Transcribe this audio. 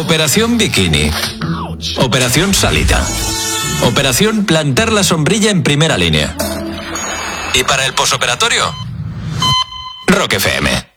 Operación Bikini. Operación Salita. Operación Plantar la sombrilla en primera línea. Y para el posoperatorio, Rock FM.